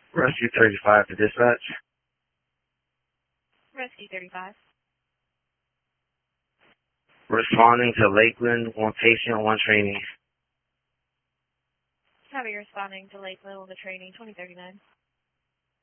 Rescue 35 to dispatch. Rescue 35. Responding to Lakeland, one patient, one trainee. Copy, responding to Lakeland with the training 2039.